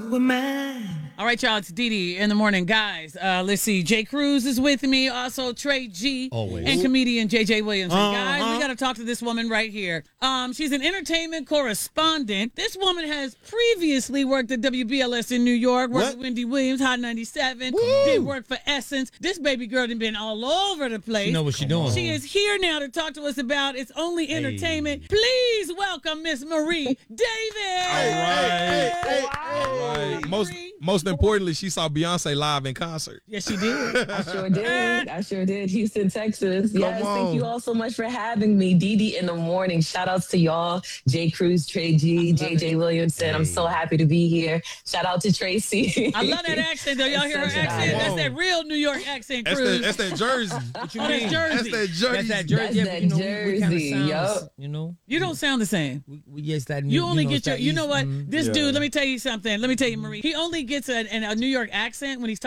All right, y'all, it's Dee Dee in the morning. Guys, let's see. Jay Cruz is with me. Also, Trey G. Always. And comedian JJ Williams. Guys, we got to talk to this woman right here. She's an entertainment correspondent. This woman has previously worked at WBLS in New York, worked with Wendy Williams, Hot 97, did work for Essence. This baby girl has been all over the place. You know what she's doing. She is here now to talk to us about It's Only Entertainment. Please welcome Miss Marie Davis. All right. Most importantly, she saw Beyonce live in concert. Yes, she did. I sure did. Houston, Texas. Yes, thank you all so much for having me. Dee Dee in the morning. Shout outs to y'all. Jay Cruz, Trey G, JJ Williamson. I'm so happy to be here. Shout out to Tracy. I love that accent, though. Y'all hear her accent? That's that real New York accent, Cruz. That's that Jersey. What you mean? Jersey. That's that Jersey. Jersey. That's that Jersey. Yup. You know? You don't sound the same. We just that new, You only get your, you know what? Mm-hmm. This dude, let me tell you something. Let me tell you, Marie. He only gets a New York accent when he's talking.